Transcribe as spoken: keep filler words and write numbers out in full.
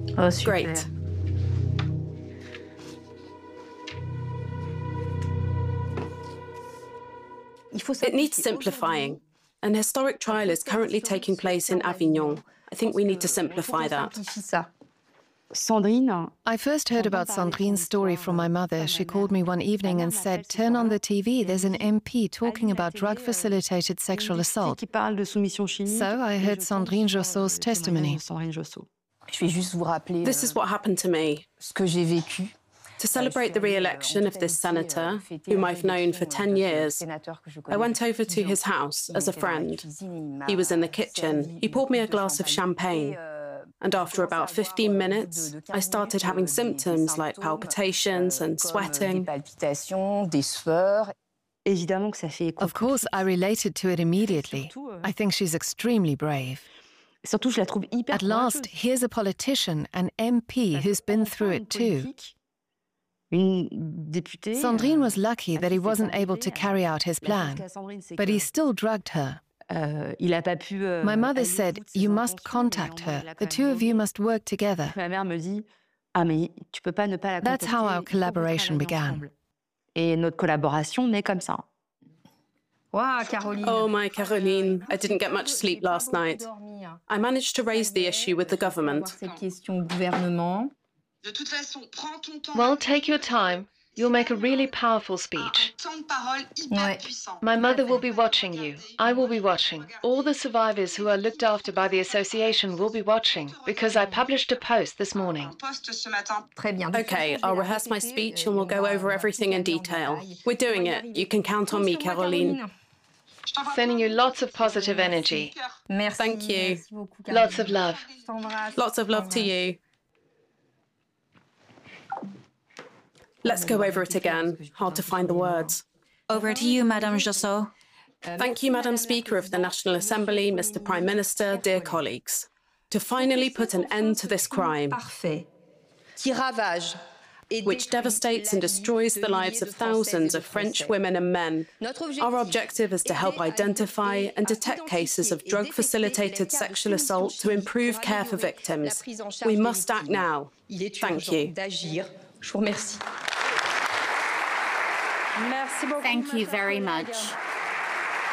Oh, super. Great. It needs simplifying. An historic trial is currently taking place in Avignon. I think we need to simplify that. I first heard about Sandrine's story from my mother. She called me one evening and said, "Turn on the T V, there's an M P talking about drug-facilitated sexual assault." So I heard Sandrine Jossau's testimony. This is what happened to me. To celebrate the re-election of this senator, whom I've known for ten years, I went over to his house as a friend. He was in the kitchen. He poured me a glass of champagne. And after about fifteen minutes, I started having symptoms like palpitations and sweating. Of course, I related to it immediately. I think she's extremely brave. At last, here's a politician, an M P, who's been through it too. Sandrine was lucky that he wasn't able to carry out his plan, but he still drugged her. My mother said, "You must contact her. The two of you must work together." That's how our collaboration began. Oh, my Caroline, I didn't get much sleep last night. I managed to raise the issue with the government. Well, take your time. You'll make a really powerful speech. My mother will be watching you. I will be watching. All the survivors who are looked after by the association will be watching, because I published a post this morning. Okay, I'll rehearse my speech and we'll go over everything in detail. We're doing it. You can count on me, Caroline. Sending you lots of positive energy. Thank you. Lots of love. Lots of love to you. Let's go over it again. Hard to find the words. Over to you, Madame Jossau. Thank you, Madam Speaker of the National Assembly, Mister Prime Minister, dear colleagues. To finally put an end to this crime, which devastates and destroys the lives of thousands of French women and men, our objective is to help identify and detect cases of drug-facilitated sexual assault to improve care for victims. We must act now. Thank you. Thank you very much.